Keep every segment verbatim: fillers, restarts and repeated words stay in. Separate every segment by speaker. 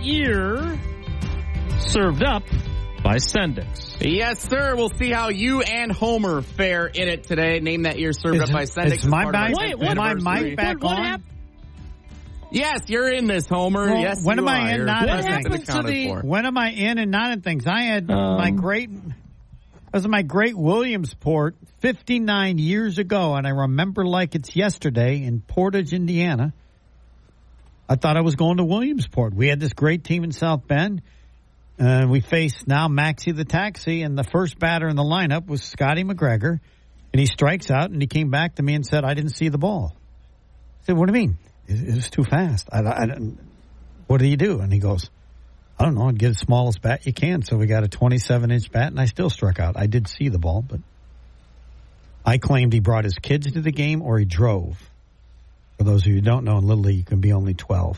Speaker 1: year served up by Sendix.
Speaker 2: Yes, sir. We'll see how you and Homer fare in it today. Name that year served
Speaker 3: Is
Speaker 2: up by
Speaker 3: it-
Speaker 2: Sendix.
Speaker 3: is my mic-
Speaker 2: Wait,
Speaker 3: is my mic back
Speaker 1: what, what
Speaker 3: on?
Speaker 1: happened?
Speaker 2: Yes, you're in this, Homer.
Speaker 3: Well,
Speaker 2: yes,
Speaker 3: when
Speaker 2: you
Speaker 3: am I
Speaker 2: are.
Speaker 3: in,
Speaker 2: Your
Speaker 3: not in?
Speaker 2: presence
Speaker 3: What
Speaker 2: is
Speaker 3: happened
Speaker 1: to
Speaker 2: accounted
Speaker 1: the-
Speaker 2: for.
Speaker 3: When am I in and not in things? I had
Speaker 1: Um,
Speaker 3: my great, it was my great Williamsport fifty-nine years ago, and I remember like it's yesterday in Portage, Indiana. I thought I was going to Williamsport. We had this great team in South Bend, and we faced now Maxie the Taxi, and the first batter in the lineup was Scotty McGregor, and he strikes out, and he came back to me and said, I didn't see the ball. I said, what do you mean? It, it was too fast. I, I, what do you do? And he goes, I don't know, get the smallest bat you can. So we got a twenty-seven inch bat, and I still struck out. I did see the ball, but I claimed he brought his kids to the game or he drove. For those of you who don't know, in Little League, you can be only twelve.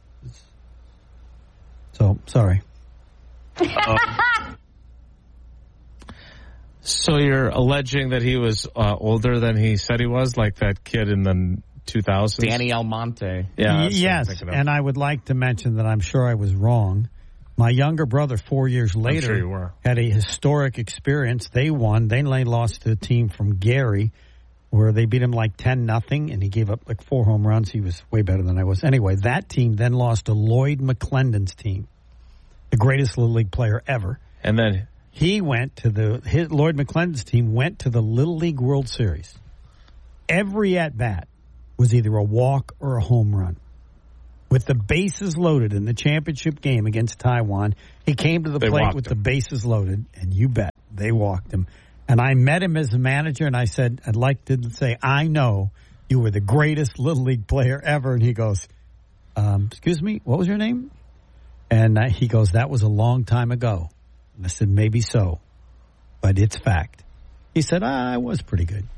Speaker 3: So, sorry.
Speaker 1: Um, so you're alleging that he was uh, older than he said he was, like that kid in the two thousands?
Speaker 2: Danny Almonte.
Speaker 1: Yeah.
Speaker 3: Y-
Speaker 1: that's what I'm
Speaker 3: yes,
Speaker 1: thinking of.
Speaker 3: and I would like to mention that I'm sure I was wrong. My younger brother, four years later,
Speaker 1: sure you were.
Speaker 3: had a historic experience. They won. They only lost to a team from Gary, where they beat him like ten nothing, and he gave up like four home runs. He was way better than I was. Anyway, that team then lost to Lloyd McClendon's team, the greatest Little League player ever.
Speaker 1: And then
Speaker 3: He went to the his, Lloyd McClendon's team went to the Little League World Series. Every at bat was either a walk or a home run. With the bases loaded in the championship game against Taiwan, he came to the
Speaker 1: They
Speaker 3: plate
Speaker 1: walked
Speaker 3: with
Speaker 1: him.
Speaker 3: the bases loaded, and you bet they walked him. And I met him as a manager, and I said, I'd like to say, I know you were the greatest Little League player ever. And he goes, um, excuse me, what was your name? And uh, he goes, that was a long time ago. And I said, maybe so, but it's fact. He said, ah, I was pretty good.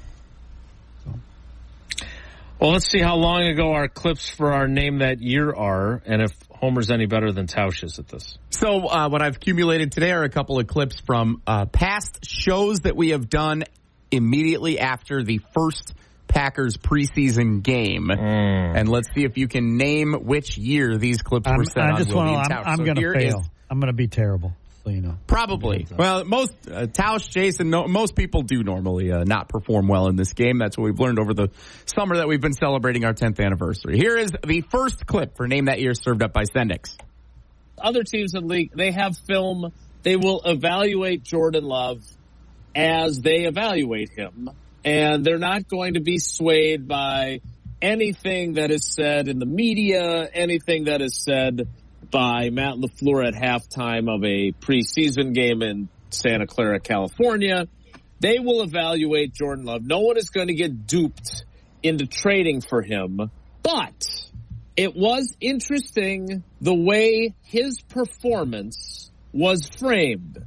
Speaker 1: Well, let's see how long ago our clips for our Name That Year are, and if Homer's any better than Tausch is at this.
Speaker 2: So uh, what I've accumulated today are a couple of clips from uh, past shows that we have done immediately after the first Packers preseason game.
Speaker 1: Mm.
Speaker 2: And let's see if you can name which year these clips
Speaker 3: I'm,
Speaker 2: were set
Speaker 3: I
Speaker 2: on
Speaker 3: just
Speaker 2: Willie
Speaker 3: want
Speaker 2: and
Speaker 3: to,
Speaker 2: Tausch.
Speaker 3: I'm, I'm
Speaker 2: So
Speaker 3: going to
Speaker 2: here is-
Speaker 3: fail. I'm going to be terrible, so you know.
Speaker 2: Probably. Well, most uh, Tausch, Jason, no, most people do normally uh, not perform well in this game. That's what we've learned over the summer that we've been celebrating our tenth anniversary. Here is the first clip for Name That Year served up by Sendix.
Speaker 4: Other teams in the league, they have film. They will evaluate Jordan Love as they evaluate him. And they're not going to be swayed by anything that is said in the media, anything that is said by Matt LaFleur at halftime of a preseason game in Santa Clara, California. They will evaluate Jordan Love. No one is going to get duped into trading for him. But it was interesting the way his performance was framed.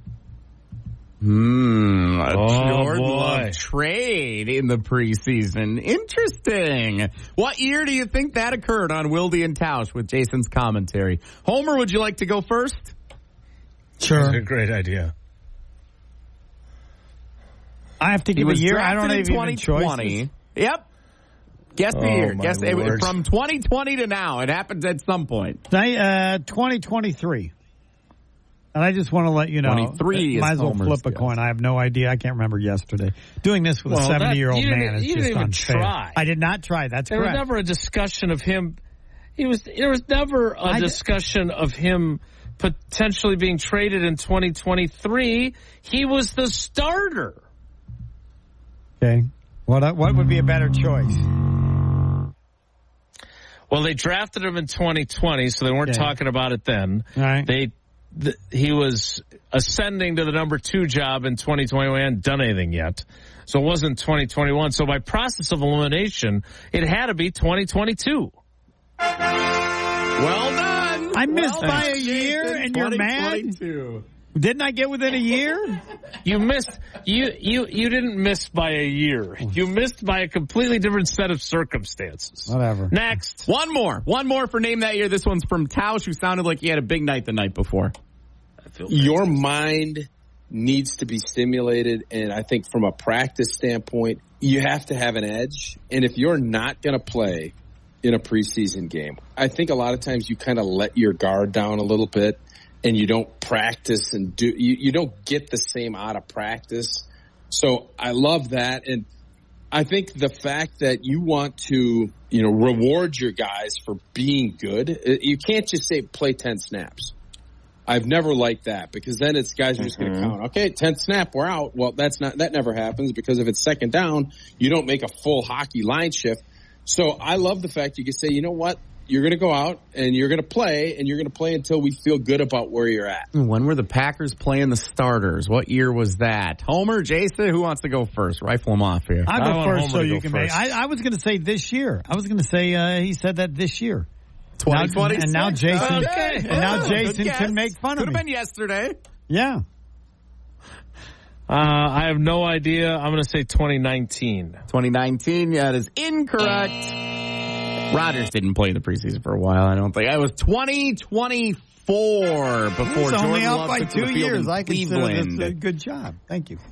Speaker 2: Hmm. A
Speaker 1: Oh,
Speaker 2: Jordan
Speaker 1: boy.
Speaker 2: Love trade in the preseason. Interesting. What year do you think that occurred on Wilde and Tausch with Jason's commentary? Homer, would you like to go first?
Speaker 3: Sure.
Speaker 1: That's a great idea.
Speaker 3: I have to
Speaker 2: He
Speaker 3: give a
Speaker 2: was
Speaker 3: year. I
Speaker 2: drafted
Speaker 3: don't
Speaker 2: in
Speaker 3: have even
Speaker 2: twenty twenty.
Speaker 3: choices.
Speaker 2: Yep. Guess the
Speaker 1: Oh,
Speaker 2: year.
Speaker 1: my
Speaker 2: Guess it,
Speaker 1: Lord.
Speaker 2: from twenty twenty to now. It happens at some point.
Speaker 3: Uh, twenty twenty-three. And I just want to let you know,
Speaker 2: twenty-three
Speaker 3: might
Speaker 2: is
Speaker 3: as well
Speaker 2: Homer's
Speaker 3: flip a
Speaker 2: guess.
Speaker 3: coin. I have no idea. I can't remember yesterday. Doing this with
Speaker 1: Well,
Speaker 3: a
Speaker 1: that-
Speaker 3: seventy-year-old
Speaker 1: you didn't-
Speaker 3: man is
Speaker 1: you
Speaker 3: just
Speaker 1: didn't even
Speaker 3: unfair.
Speaker 1: try.
Speaker 3: I did not try. That's
Speaker 1: There
Speaker 3: correct.
Speaker 1: was never a discussion of him. He was. There was never a
Speaker 3: I d-
Speaker 1: discussion of him potentially being traded in twenty twenty-three. He was the starter.
Speaker 3: Okay. What what would be a better choice?
Speaker 1: Well, they drafted him in twenty twenty, so they weren't
Speaker 3: Okay.
Speaker 1: talking about it then.
Speaker 3: All right.
Speaker 1: They, th- he was ascending to the number two job in twenty twenty. We hadn't done anything yet, so it wasn't twenty twenty-one. So by process of elimination, it had to be twenty twenty-two.
Speaker 2: Well done.
Speaker 3: I missed
Speaker 2: well
Speaker 3: by
Speaker 2: done,
Speaker 3: a year,
Speaker 2: Jason.
Speaker 3: and you're mad?
Speaker 2: twenty twenty-two.
Speaker 3: Didn't I get within a year?
Speaker 1: You missed. You you you didn't miss by a year. You missed by a completely different set of circumstances.
Speaker 3: Whatever.
Speaker 1: Next.
Speaker 2: One more. One more for Name That Year. This one's from Tausch, who sounded like he had a big night the night before.
Speaker 5: Your mind needs to be stimulated, and I think from a practice standpoint, you have to have an edge. And if you're not going to play in a preseason game. I think a lot of times you kind of let your guard down a little bit and you don't practice and do, you, you don't get the same out of practice. So I love that. And I think the fact that you want to, you know, reward your guys for being good, you can't just say play ten snaps. I've never liked that because then it's guys are just mm-hmm. going to count. Okay, tenth snap, we're out. Well, that's not, that never happens because if it's second down, you don't make a full hockey line shift. So I love the fact you can say, you know what? You're going to go out and you're going to play and you're going to play until we feel good about where you're at.
Speaker 2: When were the Packers playing the starters? What year was that? Homer, Jason, who wants to go first? Rifle them off here.
Speaker 3: I'll go first so you
Speaker 1: go
Speaker 3: can
Speaker 1: first.
Speaker 3: make. I, I was going to say this year. I was going to say uh, he said that this year.
Speaker 2: twenty twenty.
Speaker 3: And now Jason,
Speaker 2: okay.
Speaker 3: and now
Speaker 2: Oh,
Speaker 3: Jason can make fun
Speaker 2: Could
Speaker 3: of me.
Speaker 2: have been yesterday.
Speaker 3: Yeah.
Speaker 1: Uh, I have no idea. I'm going to say twenty nineteen.
Speaker 2: twenty nineteen, yeah, that is incorrect. Rodgers didn't play in the preseason for a while, I don't think. It was twenty twenty-four before
Speaker 3: He's
Speaker 2: Jordan
Speaker 3: only out
Speaker 2: Love
Speaker 3: by
Speaker 2: took to the
Speaker 3: two
Speaker 2: field
Speaker 3: years.
Speaker 2: in
Speaker 3: I consider
Speaker 2: Cleveland.
Speaker 3: this a good job. Thank you.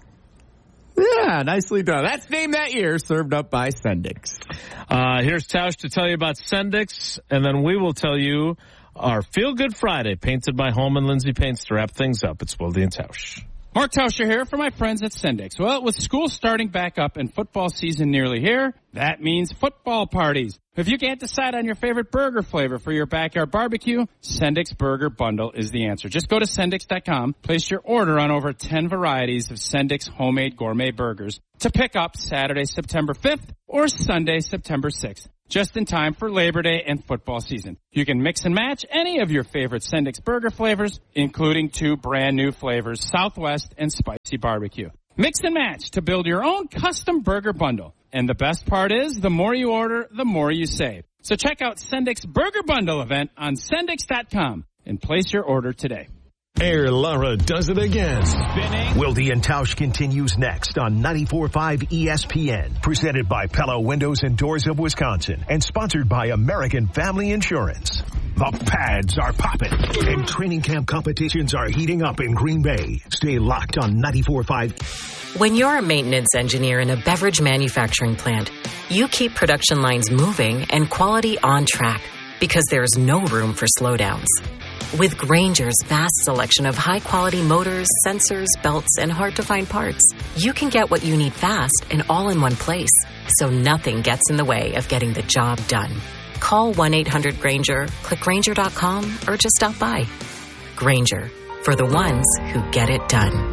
Speaker 2: Yeah, nicely done. That's Name That Year, served up by Sendix.
Speaker 1: Uh, here's Tausch to tell you about Sendix, and then we will tell you our Feel Good Friday, painted by Holman Lindsay Paints to wrap things up. It's Wilde and Tausch.
Speaker 6: Mark Tauscher here for my friends at Sendix. Well, with school starting back up and football season nearly here, that means football parties. If you can't decide on your favorite burger flavor for your backyard barbecue, Sendix Burger Bundle is the answer. Just go to Sendix dot com, place your order on over ten varieties of Sendix homemade gourmet burgers to pick up Saturday, September fifth or Sunday, September sixth. Just in time for Labor Day and football season. You can mix and match any of your favorite Sendix burger flavors, including two brand new flavors, Southwest and Spicy Barbecue. Mix and match to build your own custom burger bundle. And the best part is, the more you order, the more you save. So check out Sendix Burger Bundle event on Sendix dot com and place your order today.
Speaker 7: Air Lara does it again.
Speaker 6: Spinning.
Speaker 7: Wilde and Tausch continues next on ninety-four point five E S P N. Presented by Pella Windows and Doors of Wisconsin. And sponsored by American Family Insurance. The pads are popping. And training camp competitions are heating up in Green Bay. Stay locked on ninety-four point five.
Speaker 8: When you're a maintenance engineer in a beverage manufacturing plant, you keep production lines moving and quality on track because there's no room for slowdowns. With Grainger's vast selection of high-quality motors, sensors, belts, and hard-to-find parts, you can get what you need fast and all in one place, so nothing gets in the way of getting the job done. Call one eight hundred Grainger, click Grainger dot com, or just stop by. Grainger, for the ones who get it done.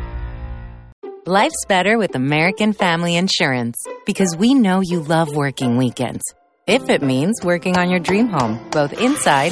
Speaker 9: Life's better with American Family Insurance because we know you love working weekends. If it means working on your dream home, both inside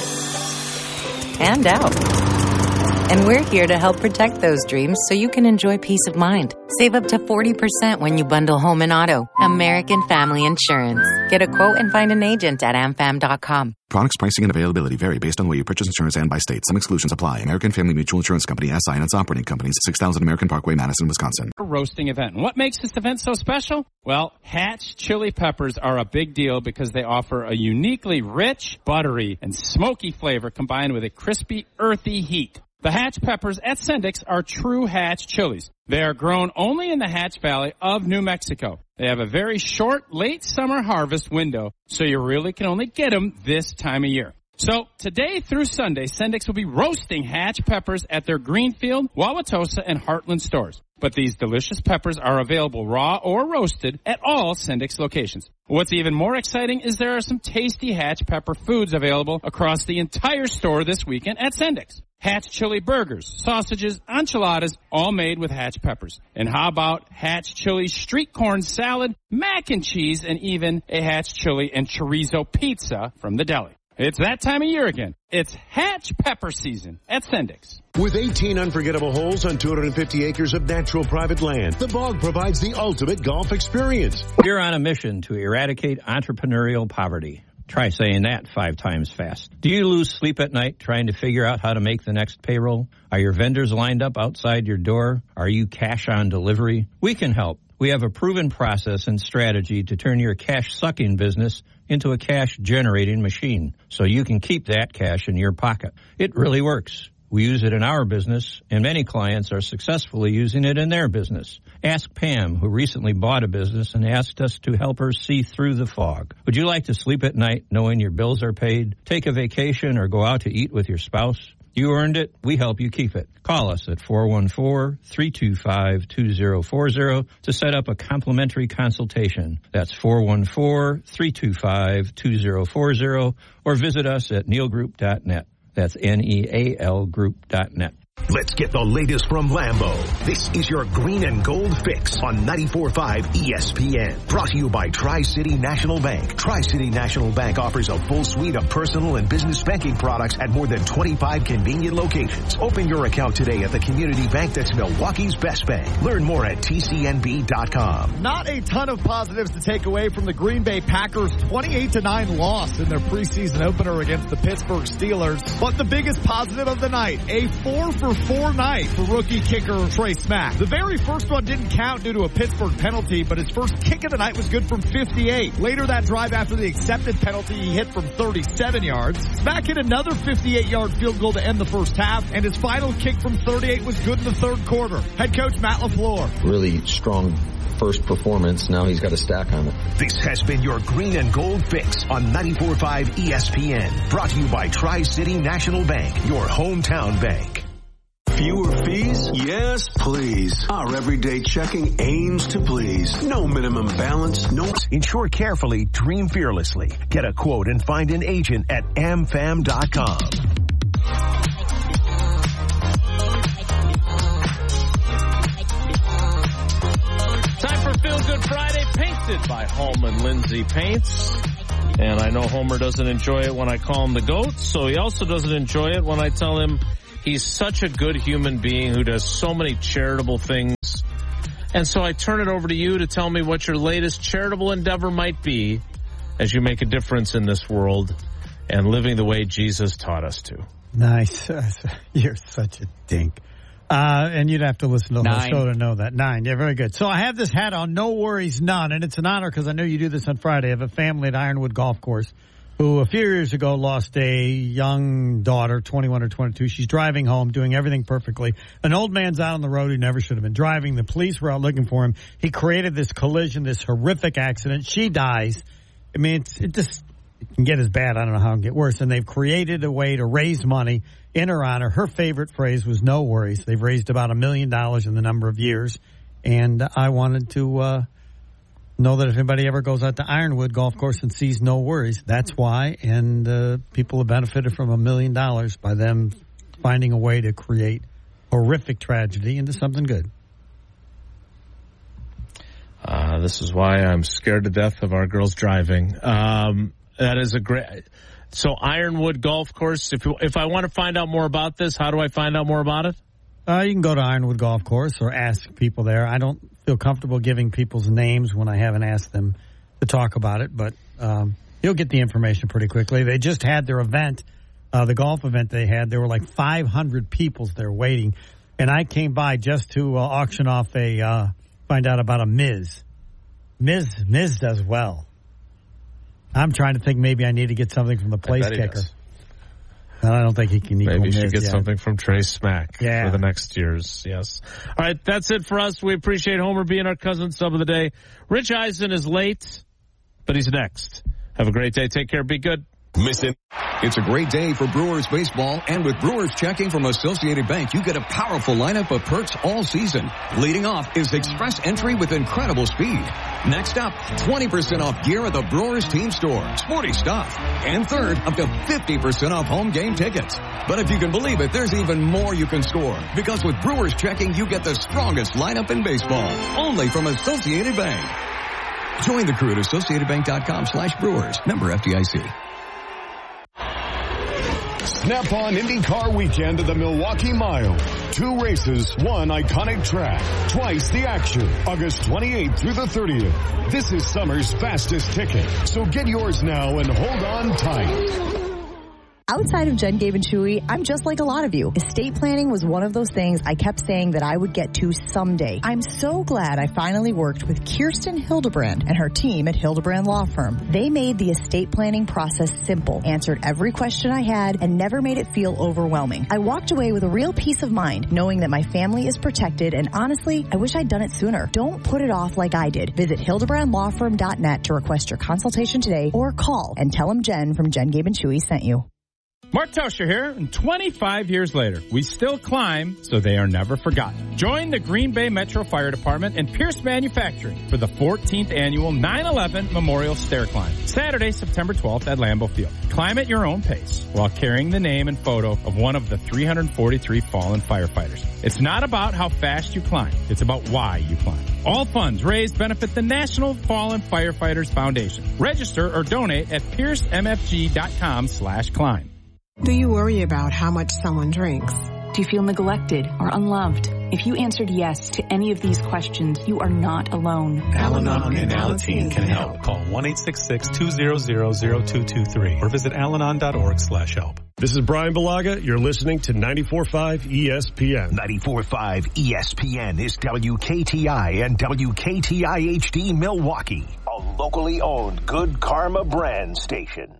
Speaker 9: and out. And we're here to help protect those dreams so you can enjoy peace of mind. Save up to forty percent when you bundle home and auto. American Family Insurance. Get a quote and find an agent at am fam dot com.
Speaker 10: Products, pricing, and availability vary based on the way you purchase insurance and by state. Some exclusions apply. American Family Mutual Insurance Company, S I and its operating companies, six thousand American Parkway, Madison, Wisconsin.
Speaker 6: Roasting event. And what makes this event so special? Well, Hatch chili peppers are a big deal because they offer a uniquely rich, buttery, and smoky flavor combined with a crispy, earthy heat. The Hatch peppers at Sendix are true Hatch chilies. They are grown only in the Hatch Valley of New Mexico. They have a very short, late summer harvest window, so you really can only get them this time of year. So today through Sunday, Sendix will be roasting Hatch peppers at their Greenfield, Wauwatosa, and Heartland stores. But these delicious peppers are available raw or roasted at all Sendix locations. What's even more exciting is there are some tasty Hatch pepper foods available across the entire store this weekend at Sendix. Hatch chili burgers, sausages, enchiladas, all made with Hatch peppers. And how about Hatch chili street corn salad, mac and cheese, and even a Hatch chili and chorizo pizza from the deli. It's that time of year again. It's Hatch pepper season at Sendix.
Speaker 7: With eighteen unforgettable holes on two hundred fifty acres of natural private land, the Bog provides the ultimate golf experience.
Speaker 11: You're on a mission to eradicate entrepreneurial poverty. Try saying that five times fast. Do you lose sleep at night trying to figure out how to make the next payroll? Are your vendors lined up outside your door? Are you cash on delivery? We can help. We have a proven process and strategy to turn your cash-sucking business into a cash-generating machine so you can keep that cash in your pocket. It really works. We use it in our business, and many clients are successfully using it in their business. Ask Pam, who recently bought a business and asked us to help her see through the fog. Would you like to sleep at night knowing your bills are paid, take a vacation, or go out to eat with your spouse? You earned it. We help you keep it. Call us at four one four, three two five, two zero four zero to set up a complimentary consultation. That's four one four, three two five, two zero four zero, or visit us at neal group dot net. That's N E A L group dot net.
Speaker 7: Let's get the latest from Lambeau. This is your Green and Gold Fix on ninety-four point five E S P N. Brought to you by Tri-City National Bank. Tri-City National Bank offers a full suite of personal and business banking products at more than twenty-five convenient locations. Open your account today at the community bank that's Milwaukee's best bank. Learn more at T C N B dot com.
Speaker 12: Not a ton of positives to take away from the Green Bay Packers' twenty-eight to nine loss in their preseason opener against the Pittsburgh Steelers. But the biggest positive of the night, a four for four night for rookie kicker Trey Smack. The very first one didn't count due to a Pittsburgh penalty, but his first kick of the night was good from fifty-eight. Later that drive after the accepted penalty, he hit from thirty-seven yards. Smack hit another fifty-eight-yard field goal to end the first half, and his final kick from thirty-eight was good in the third quarter. Head coach Matt LaFleur.
Speaker 13: Really strong first performance. Now he's got a stack on it.
Speaker 7: This has been your Green and Gold Fix on ninety-four point five E S P N. Brought to you by Tri-City National Bank, your hometown bank.
Speaker 14: Fewer fees? Yes, please. Our everyday checking aims to please. No minimum balance, no...
Speaker 7: Insure carefully, dream fearlessly. Get a quote and find an agent at A M fam dot com.
Speaker 1: Time for Feel Good Friday, painted by Hallman Lindsay Paints. And I know Homer doesn't enjoy it when I call him the GOAT, so he also doesn't enjoy it when I tell him he's such a good human being who does so many charitable things. And so I turn it over to you to tell me what your latest charitable endeavor might be as you make a difference in this world and living the way Jesus taught us to.
Speaker 3: Nice. You're such a dink. Uh, and you'd have to listen to the whole show to know that. Nine. Yeah, very good. So I have this hat on, No Worries None, and it's an honor because I know you do this on Friday. I have a family at Ironwood Golf Course who a few years ago lost a young daughter, twenty-one or twenty-two. She's driving home, doing everything perfectly. An old man's out on the road who never should have been driving. The police were out looking for him. He created this collision, this horrific accident. She dies. I mean, it's, it just it can get as bad. I don't know how it can get worse. And they've created a way to raise money in her honor. Her favorite phrase was no worries. They've raised about a million dollars in the number of years. And I wanted to uh, know that if anybody ever goes out to Ironwood Golf Course and sees No Worries, that's why. And uh, people have benefited from a million dollars by them finding a way to create horrific tragedy into something good.
Speaker 1: Uh, this is why I'm scared to death of our girls driving. Um, that is a great... So Ironwood Golf Course, if you, if I want to find out more about this, how do I find out more about it?
Speaker 3: Uh, you can go to Ironwood Golf Course or ask people there. I don't feel comfortable giving people's names when I haven't asked them to talk about it, but um, you'll get the information pretty quickly. They just had their event, uh, the golf event they had. There were like five hundred people there waiting, and I came by just to uh, auction off a, uh, find out about a Miz. Miz, Miz does well. I'm trying to think maybe I need to get something from the place kicker. And I don't think he can equal
Speaker 1: Maybe you should get
Speaker 3: yet.
Speaker 1: something from Trey Smack
Speaker 3: yeah.
Speaker 1: for the next years. Yes. All right, that's it for us. We appreciate Homer being our cousin sub of the day. Rich Eisen is late, but he's next. Have a great day. Take care. Be good.
Speaker 15: Listen. It's a great day for Brewers baseball, and with Brewers checking from Associated Bank, you get a powerful lineup of perks all season. Leading off is Express Entry with incredible speed. Next up, twenty percent off gear at the Brewers team store. Sporty stuff. And third, up to fifty percent off home game tickets. But if you can believe it, there's even more you can score. Because with Brewers checking, you get the strongest lineup in baseball. Only from Associated Bank. Join the crew at AssociatedBank.com slash Brewers. Member F D I C.
Speaker 16: Snap-on IndyCar weekend at the Milwaukee Mile. Two races, one iconic track, twice the action. August twenty-eighth through the thirtieth. This is summer's fastest ticket, so get yours now and hold on tight.
Speaker 17: Outside of Jen, Gabe, and Chewy, I'm just like a lot of you. Estate planning was one of those things I kept saying that I would get to someday. I'm so glad I finally worked with Kirsten Hildebrand and her team at Hildebrand Law Firm. They made the estate planning process simple, answered every question I had, and never made it feel overwhelming. I walked away with a real peace of mind, knowing that my family is protected, and honestly, I wish I'd done it sooner. Don't put it off like I did. Visit hildebrand law firm dot net to request your consultation today, or call and tell them Jen from Jen, Gabe, and Chewy sent you.
Speaker 6: Mark Toscher here, and twenty-five years later, we still climb so they are never forgotten. Join the Green Bay Metro Fire Department and Pierce Manufacturing for the fourteenth annual nine eleven Memorial Stair Climb, Saturday, September twelfth at Lambeau Field. Climb at your own pace while carrying the name and photo of one of the three hundred forty-three fallen firefighters. It's not about how fast you climb, it's about why you climb. All funds raised benefit the National Fallen Firefighters Foundation. Register or donate at pierce m f g dot com slash climb.
Speaker 18: Do you worry about how much someone drinks? Do you feel neglected or unloved? If you answered yes to any of these questions, you are not alone.
Speaker 19: Al-Anon and Alateen can help. Call one eight six six, two zero zero, zero two two three or visit alanon dot org slash help.
Speaker 20: This is Brian Balaga. You're listening to ninety-four point five E S P N.
Speaker 7: ninety-four point five E S P N is W K T I and W K T I H D Milwaukee, a locally owned Good Karma brand station.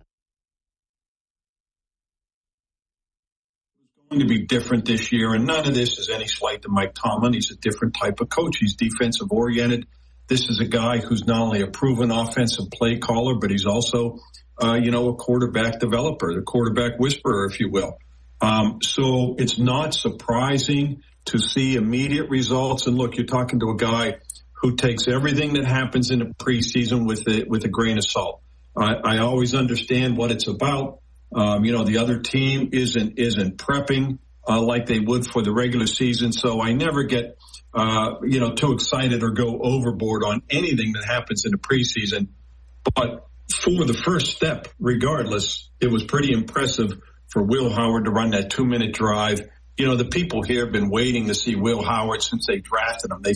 Speaker 21: To be different this year, and none of this is any slight to Mike Tomlin. He's a different type of coach. He's defensive oriented. This is a guy who's not only a proven offensive play caller, but he's also, uh, you know, a quarterback developer, the quarterback whisperer, if you will. Um, so it's not surprising to see immediate results. And look, you're talking to a guy who takes everything that happens in the preseason with a, with a grain of salt. I, I always understand what it's about. Um, you know, the other team isn't, isn't prepping, uh, like they would for the regular season. So I never get, uh, you know, too excited or go overboard on anything that happens in the preseason. But for the first step, regardless, it was pretty impressive for Will Howard to run that two minute drive. You know, the people here have been waiting to see Will Howard since they drafted him. They